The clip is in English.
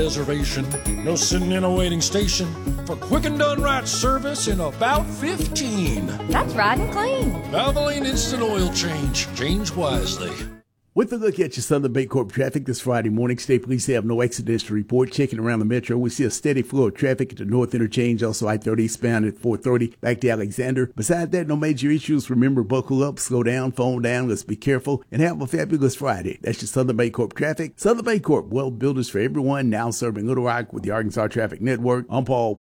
reservation, no sitting in a waiting station. For quick and done right service in about 15. That's riding clean. Valvoline Instant Oil Change. Change wisely. With a look at your Southern Bancorp traffic this Friday morning, State Police have no accidents to report. Checking around the metro, we see a steady flow of traffic at the North Interchange, also I-30 eastbound at 430 back to Alexander. Besides that, no major issues. Remember, buckle up, slow down, phone down, let's be careful, and have a fabulous Friday. That's your Southern Bancorp traffic. Southern Bancorp, well builders for everyone, now serving Little Rock with the Arkansas Traffic Network. I'm Paul.